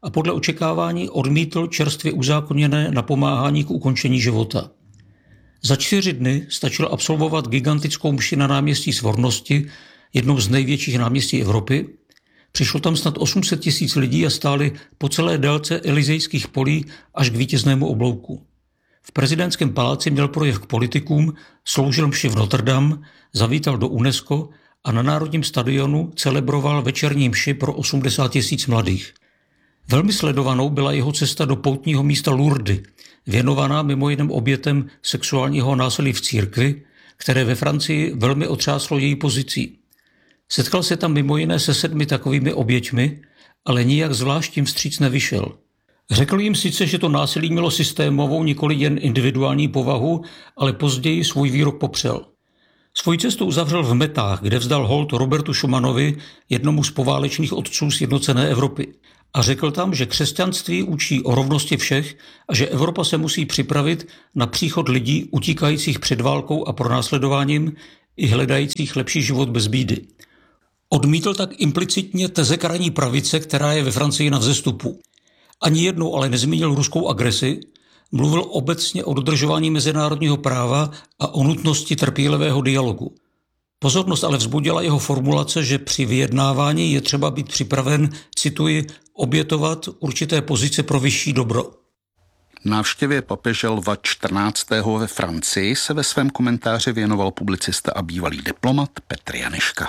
a podle očekávání odmítl čerstvě uzákoněné napomáhání k ukončení života. Za čtyři dny stačilo absolvovat gigantickou mši na náměstí Svornosti, jednou z největších náměstí Evropy. Přišlo tam snad osm set tisíc lidí a stáli po celé délce Elizejských polí až k vítěznému oblouku. V prezidentském paláci měl projev k politikům, sloužil mši v Notre Dame, zavítal do UNESCO a na Národním stadionu celebroval večerní mši pro osmdesát tisíc mladých. Velmi sledovanou byla jeho cesta do poutního místa Lourdes, věnovaná mimo jiném obětem sexuálního násilí v církvi, které ve Francii velmi otřáslo její pozicí. Setkal se tam mimo jiné se sedmi takovými oběťmi, ale nijak zvlášť jim vstříc nevyšel. Řekl jim sice, že to násilí mělo systémovou, nikoli jen individuální povahu, ale později svůj výrok popřel. Svoji cestu uzavřel v Metách, kde vzdal hold Robertu Schumanovi, jednomu z poválečných otců sjednocené Evropy. A řekl tam, že křesťanství učí o rovnosti všech a že Evropa se musí připravit na příchod lidí utíkajících před válkou a pronásledováním i hledajících lepší život bez bídy. Odmítl tak implicitně teze krajní pravice, která je ve Francii na vzestupu. Ani jednou ale nezmínil ruskou agresi, mluvil obecně o dodržování mezinárodního práva a o nutnosti trpělivého dialogu. Pozornost ale vzbudila jeho formulace, že při vyjednávání je třeba být připraven, cituji, obětovat určité pozice pro vyšší dobro. Návštěvě papeže Lva čtrnáctého ve Francii se ve svém komentáři věnoval publicista a bývalý diplomat Petr Janeška.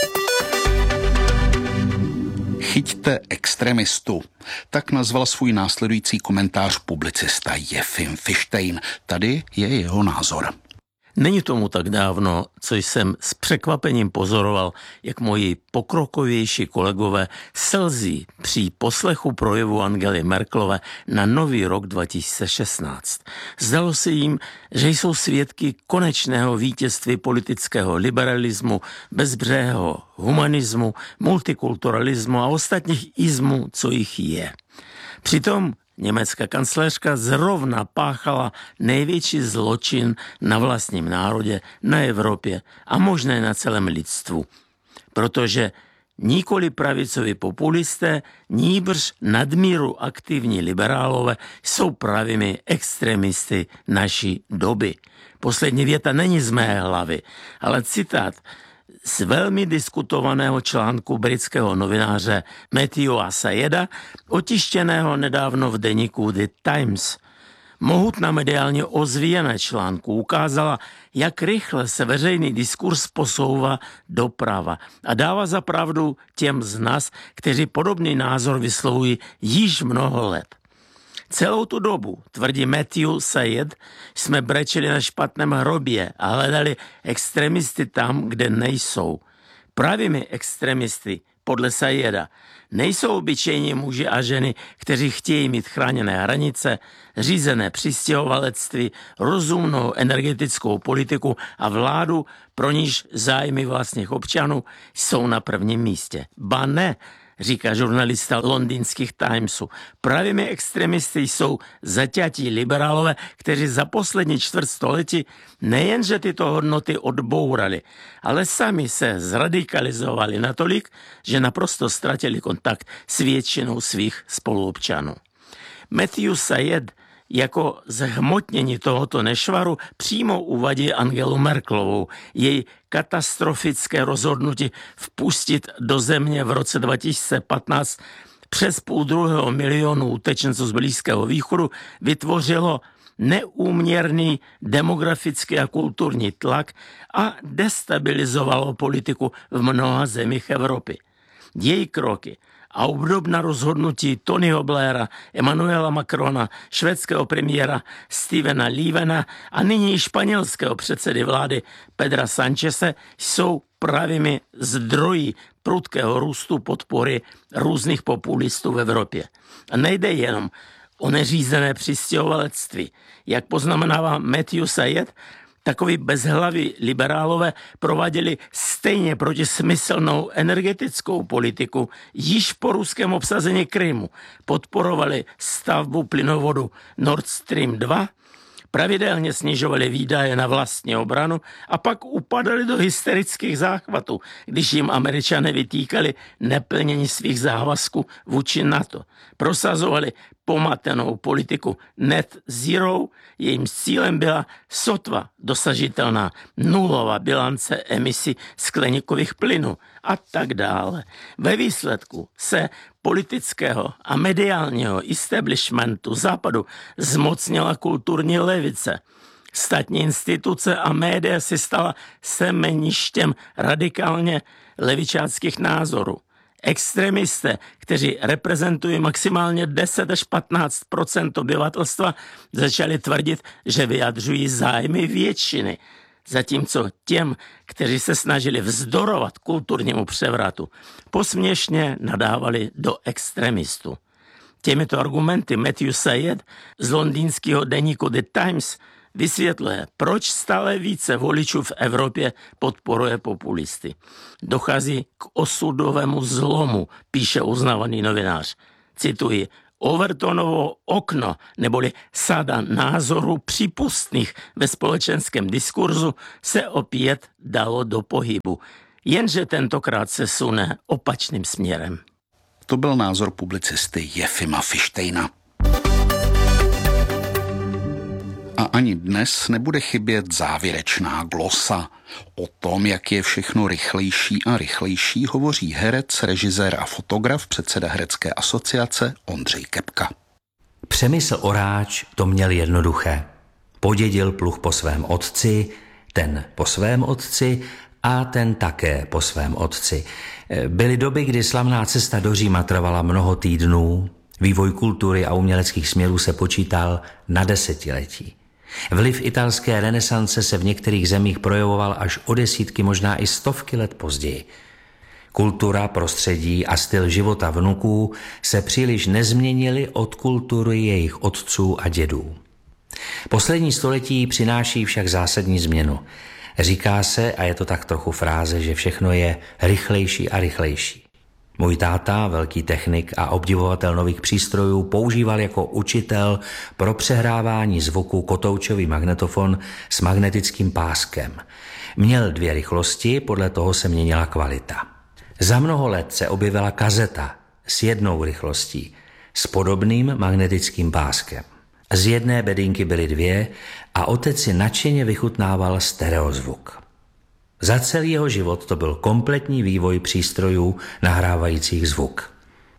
Chyťte extremistu. Tak nazval svůj následující komentář publicista Jefim Fištejn. Tady je jeho názor. Není tomu tak dávno, co jsem s překvapením pozoroval, jak moji pokrokovější kolegové slzí při poslechu projevu Angely Merkelové na nový rok dva tisíce šestnáct. Zdalo se jim, že jsou svědky konečného vítězství politického liberalismu, bezbřehého humanismu, multikulturalismu a ostatních izmů, co jich je. Přitom německá kancléřka zrovna páchala největší zločin na vlastním národě, na Evropě a možná na celém lidstvu. Protože nikoli pravicoví populisté, nýbrž nadmíru aktivní liberálové jsou pravými extremisty naší doby. Poslední věta není z mé hlavy, ale citát z velmi diskutovaného článku britského novináře Matthewa Syeda, otištěného nedávno v deníku The Times. Mohutná mediálně ozvíjené článku ukázala, jak rychle se veřejný diskurs posouvá doprava a dává za pravdu těm z nás, kteří podobný názor vyslovují již mnoho let. Celou tu dobu, tvrdí Matthew Syed, jsme brečeli na špatném hrobě a hledali extremisty tam, kde nejsou. Pravými extremisty, podle Syeda, nejsou obyčejní muži a ženy, kteří chtějí mít chráněné hranice, řízené přistěhovalectví, rozumnou energetickou politiku a vládu, pro níž zájmy vlastních občanů jsou na prvním místě. Ba ne, říká žurnalista londýnských Timesů. Pravými extremisty jsou zaťatí liberálové, kteří za poslední čtvrtstoletí nejenže tyto hodnoty odbourali, ale sami se zradikalizovali natolik, že naprosto ztratili kontakt s většinou svých spoluobčanů. Matthew Syed jako zhmotnění tohoto nešvaru přímo uvadí Angelu Merkelovou, její katastrofické rozhodnutí vpustit do země v roce dva tisíce patnáct přes půl druhého milionu utečenců z Blízkého východu vytvořilo neúměrný demografický a kulturní tlak a destabilizovalo politiku v mnoha zemích Evropy. Její kroky a obdobná rozhodnutí Tonyho Blaira, Emmanuela Macrona, švédského premiéra Stevena Löfvena a nyní španělského předsedy vlády Pedra Sancheze jsou pravými zdroji prudkého růstu podpory různých populistů v Evropě. A nejde jenom o neřízené přistěhovalectví. Jak poznamenává Matthew Syed, takoví bezhlaví liberálové prováděli stejně protismyslnou energetickou politiku již po ruském obsazení Krymu. Podporovali stavbu plynovodu Nord Stream dva, pravidelně snižovali výdaje na vlastní obranu a pak upadali do hysterických záchvatů, když jim Američané vytýkali neplnění svých závazků vůči NATO. Prosazovali pomatenou politiku net zero, jejímž cílem byla sotva dosažitelná nulová bilance emisí skleníkových plynů a tak dále. Ve výsledku se politického a mediálního establishmentu Západu zmocnila kulturní levice. Státní instituce a média si stala semeništěm radikálně levičáckých názorů. Extremisté, kteří reprezentují maximálně deset až patnáct procent obyvatelstva, začali tvrdit, že vyjadřují zájmy většiny, zatímco těm, kteří se snažili vzdorovat kulturnímu převratu, posměšně nadávali do extremistů. Těmito argumenty Matthew Syed z londýnského deníku The Times vysvětluje, proč stále více voličů v Evropě podporuje populisty. Dochází k osudovému zlomu, píše uznávaný novinář. Cituji, Overtonovo okno, neboli sada názorů přípustných ve společenském diskurzu se opět dalo do pohybu, jenže tentokrát se sune opačným směrem. To byl názor publicisty Jefima Fištejna. A ani dnes nebude chybět závěrečná glosa. O tom, jak je všechno rychlejší a rychlejší, hovoří herec, režisér a fotograf, předseda Herecké asociace Ondřej Kepka. Přemysl Oráč to měl jednoduché. Podědil pluh po svém otci, ten po svém otci a ten také po svém otci. Byly doby, kdy slavná cesta do Říma trvala mnoho týdnů, vývoj kultury a uměleckých směrů se počítal na desetiletí. Vliv italské renesance se v některých zemích projevoval až o desítky, možná i stovky let později. Kultura, prostředí a styl života vnuků se příliš nezměnily od kultury jejich otců a dědů. Poslední století přináší však zásadní změnu. Říká se, a je to tak trochu fráze, že všechno je rychlejší a rychlejší. Můj táta, velký technik a obdivovatel nových přístrojů, používal jako učitel pro přehrávání zvuku kotoučový magnetofon s magnetickým páskem. Měl dvě rychlosti, podle toho se měnila kvalita. Za mnoho let se objevila kazeta s jednou rychlostí, s podobným magnetickým páskem. Z jedné bedinky byly dvě a otec si nadšeně vychutnával stereozvuk. Za celý jeho život to byl kompletní vývoj přístrojů nahrávajících zvuk.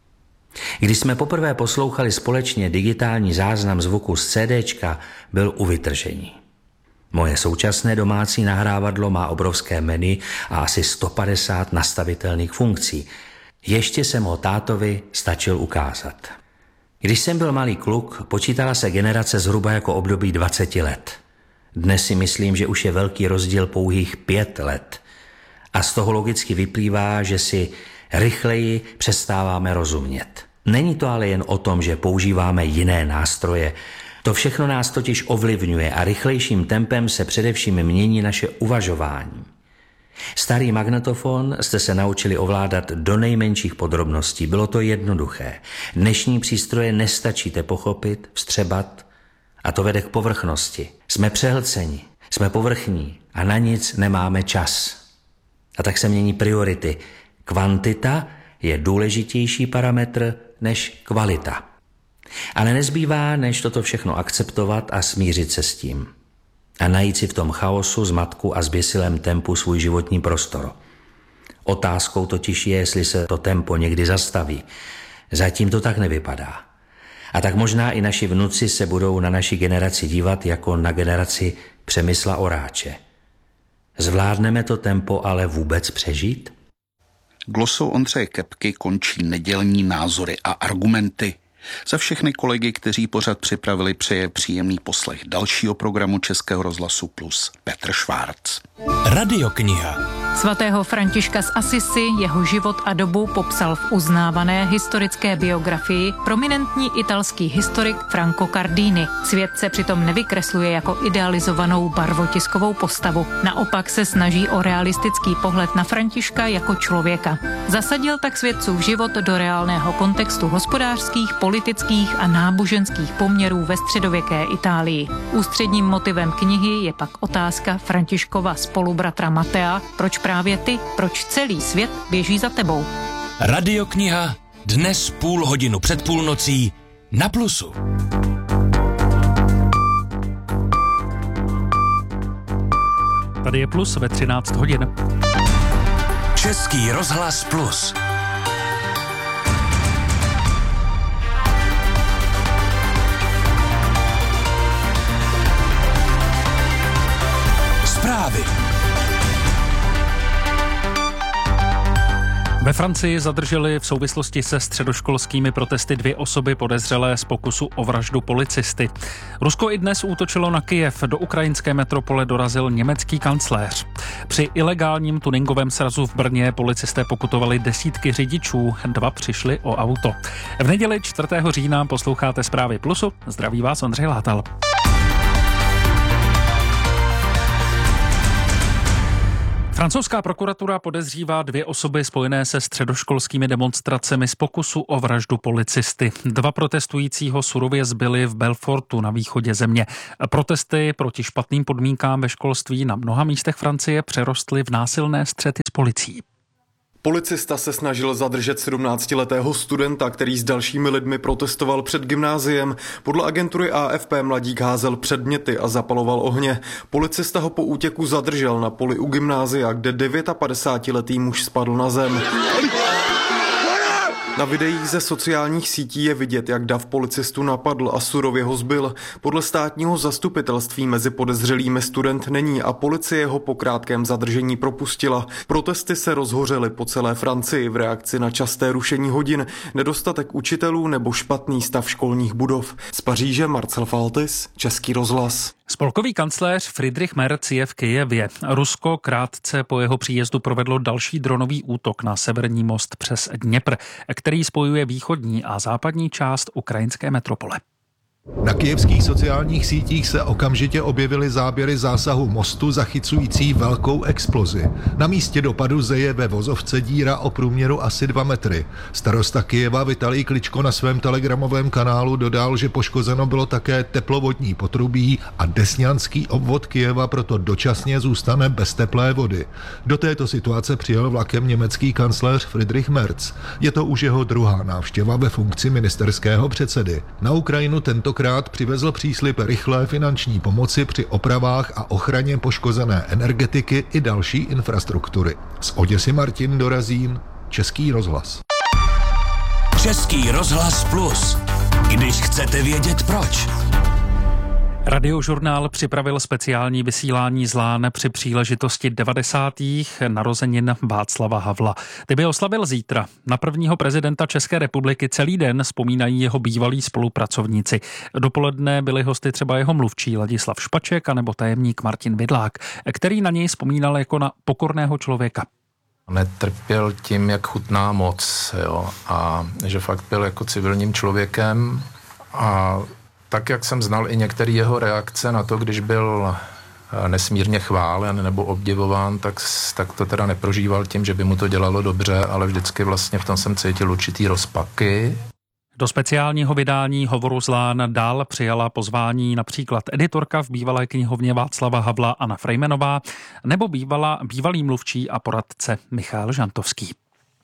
Když jsme poprvé poslouchali společně digitální záznam zvuku z CDčka, byl u vytržení. Moje současné domácí nahrávadlo má obrovské menu a asi sto padesát nastavitelných funkcí. Ještě jsem ho tátovi stačil ukázat. Když jsem byl malý kluk, počítala se generace zhruba jako období dvacet let. Dnes si myslím, že už je velký rozdíl pouhých pět let. A z toho logicky vyplývá, že si rychleji přestáváme rozumět. Není to ale jen o tom, že používáme jiné nástroje. To všechno nás totiž ovlivňuje a rychlejším tempem se především mění naše uvažování. Starý magnetofon jste se naučili ovládat do nejmenších podrobností. Bylo to jednoduché. Dnešní přístroje nestačíte pochopit, vstřebat, a to vede k povrchnosti. Jsme přehlceni, jsme povrchní a na nic nemáme čas. A tak se mění priority. Kvantita je důležitější parametr než kvalita. Ale nezbývá, než toto všechno akceptovat a smířit se s tím. A najít si v tom chaosu, zmatku a zběsilém tempu svůj životní prostor. Otázkou totiž je, jestli se to tempo někdy zastaví. Zatím to tak nevypadá. A tak možná i naši vnuci se budou na naši generaci dívat jako na generaci Přemysla Oráče. Zvládneme to tempo ale vůbec přežít? Glosou Ondřeje Kepky končí nedělní názory a argumenty. Za všechny kolegy, kteří pořad připravili, přeje příjemný poslech dalšího programu Českého rozhlasu Plus Petr Švárc. Radiokniha. Svatého Františka z Assisi, jeho život a dobu popsal v uznávané historické biografii prominentní italský historik Franco Cardini. Svět se přitom nevykresluje jako idealizovanou barvotiskovou postavu. Naopak se snaží o realistický pohled na Františka jako člověka. Zasadil tak svědcův život do reálného kontextu hospodářských, politických a náboženských poměrů ve středověké Itálii. Ústředním motivem knihy je pak otázka Františkova spolubratra Matea, proč právě ty, proč celý svět běží za tebou. Radiokniha dnes půl hodinu před půlnocí na Plusu. Tady je Plus ve třináct hodin. Český rozhlas Plus. Zprávy. Ve Francii zadrželi v souvislosti se středoškolskými protesty dvě osoby podezřelé z pokusu o vraždu policisty. Rusko i dnes útočilo na Kyjev. Do ukrajinské metropole dorazil německý kancléř. Při ilegálním tuningovém srazu v Brně policisté pokutovali desítky řidičů. Dva přišli o auto. V neděli čtvrtého října posloucháte Zprávy Plusu. Zdraví vás Ondřej Látal. Francouzská prokuratura podezřívá dvě osoby spojené se středoškolskými demonstracemi z pokusu o vraždu policisty. Dva protestujícího surově zbyli v Belfortu na východě země. Protesty proti špatným podmínkám ve školství na mnoha místech Francie přerostly v násilné střety s policií. Policista se snažil zadržet sedmnáctiletého studenta, který s dalšími lidmi protestoval před gymnáziem. Podle agentury A F P mladík házel předměty a zapaloval ohně. Policista ho po útěku zadržel na poli u gymnázia, kde padesátdevítiletý muž spadl na zem. Na videích ze sociálních sítí je vidět, jak dav policistu napadl a surově ho zbyl. Podle státního zastupitelství mezi podezřelými student není a policie ho po krátkém zadržení propustila. Protesty se rozhořely po celé Francii v reakci na časté rušení hodin, nedostatek učitelů nebo špatný stav školních budov. Z Paříže Marcel Faltis, Český rozhlas. Spolkový kancléř Friedrich Merz je v Kyjevě. Rusko krátce po jeho příjezdu provedlo další dronový útok na severní most přes Dněpr, který spojuje východní a západní část ukrajinské metropole. Na kyjevských sociálních sítích se okamžitě objevily záběry zásahu mostu zachycující velkou explozi. Na místě dopadu zeje ve vozovce díra o průměru asi dva metry. Starosta Kyjeva Vitalij Kličko na svém telegramovém kanálu dodal, že poškozeno bylo také teplovodní potrubí a desňanský obvod Kyjeva proto dočasně zůstane bez teplé vody. Do této situace přijel vlakem německý kancléř Friedrich Merz. Je to už jeho druhá návštěva ve funkci ministerského předsedy. Na Ukrajinu tento Tentokrát přivezl příslib rychlé finanční pomoci při opravách a ochraně poškozené energetiky i další infrastruktury. Z Oděsy Martin Dorazín, Český rozhlas. Český rozhlas Plus. Když chcete vědět proč. Radiožurnál připravil speciální vysílání z Lán při příležitosti devadesátých narozenin Václava Havla. Ty by oslavil zítra. Na prvního prezidenta České republiky celý den vzpomínají jeho bývalí spolupracovníci. Dopoledne byli hosty třeba jeho mluvčí Ladislav Špaček anebo tajemník Martin Vidlák, který na něj vzpomínal jako na pokorného člověka. Netrpěl tím, jak chutná moc, jo, a že fakt byl jako civilním člověkem a tak, jak jsem znal i některé jeho reakce na to, když byl nesmírně chválen nebo obdivován, tak, tak to teda neprožíval tím, že by mu to dělalo dobře, ale vždycky vlastně v tom jsem cítil určitý rozpaky. Do speciálního vydání Hovoru z Lán dál přijala pozvání například editorka v bývalé knihovně Václava Havla Anna Frejmenová nebo bývala, bývalý mluvčí a poradce Michal Žantovský.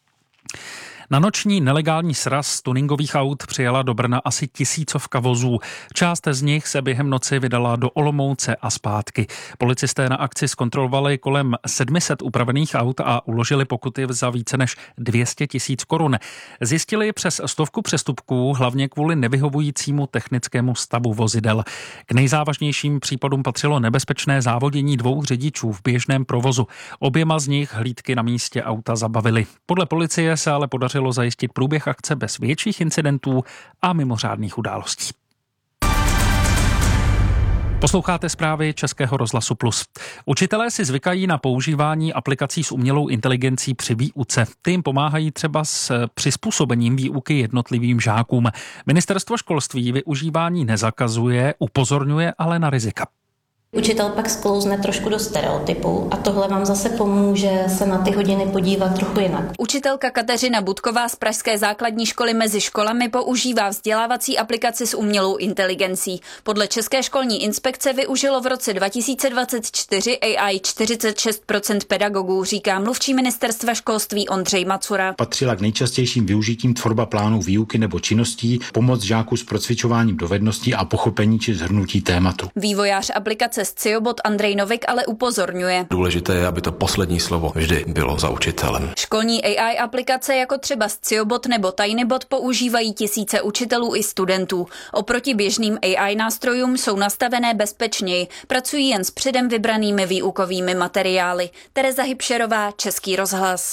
Na noční nelegální sraz tuningových aut přijela do Brna asi tisícovka vozů. Část z nich se během noci vydala do Olomouce a zpátky. Policisté na akci zkontrolovali kolem sedm set upravených aut a uložili pokuty za více než dvě stě tisíc korun. Zjistili přes stovku přestupků, hlavně kvůli nevyhovujícímu technickému stavu vozidel. K nejzávažnějším případům patřilo nebezpečné závodění dvou řidičů v běžném provozu. Oběma z nich hlídky na místě auta zabavily. Podle policie se ale podařilo zajistit průběh akce bez větších incidentů a mimořádných událostí. Posloucháte zprávy Českého rozhlasu Plus. Učitelé si zvykají na používání aplikací s umělou inteligencí při výuce. Ty jim pomáhají třeba s přizpůsobením výuky jednotlivým žákům. Ministerstvo školství využívání nezakazuje, upozorňuje ale na rizika. Učitel pak sklouzne trošku do stereotypů a tohle vám zase pomůže se na ty hodiny podívat trochu jinak. Učitelka Kateřina Budková z Pražské základní školy Mezi školami používá vzdělávací aplikaci s umělou inteligencí. Podle České školní inspekce využilo v roce dva tisíce dvacet čtyři A I čtyřicet šest procent pedagogů, říká mluvčí ministerstva školství Ondřej Macura. Patřila k nejčastějším využitím tvorba plánů výuky nebo činností, pomoc žáků s procvičováním dovedností a pochopení či shrnutí tématu. Vývojář aplikace Sciobot Andrej Novik ale upozorňuje. Důležité je, aby to poslední slovo vždy bylo za učitelem. Školní A I aplikace jako třeba Sciobot nebo Tinybot používají tisíce učitelů i studentů. Oproti běžným A I nástrojům jsou nastavené bezpečněji, pracují jen s předem vybranými výukovými materiály. Tereza Hybšerová, Český rozhlas.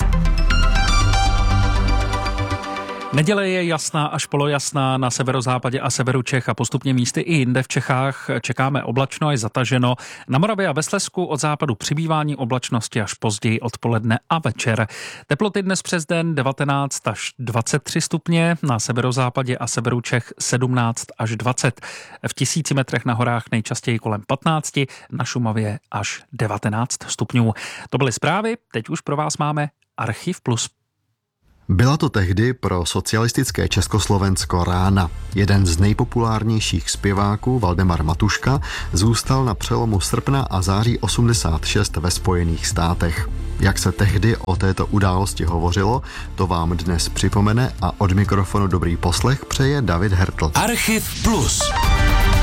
Neděle je jasná až polojasná na severozápadě a severu Čech a postupně místy i jinde v Čechách čekáme oblačno a zataženo. Na Moravě a ve Slezsku od západu přibývání oblačnosti až později odpoledne a večer. Teploty dnes přes den devatenáct až dvacet tři stupně, na severozápadě a severu Čech sedmnáct až dvacet. V tisíci metrech na horách nejčastěji kolem patnáct, na Šumavě až devatenáct stupňů. To byly zprávy, teď už pro vás máme Archiv Plus. Byla to tehdy pro socialistické Československo rána. Jeden z nejpopulárnějších zpěváků, Valdemar Matuška, zůstal na přelomu srpna a září osmdesát šest ve Spojených státech. Jak se tehdy o této události hovořilo, to vám dnes připomene a od mikrofonu dobrý poslech přeje David Hertl. Archiv Plus.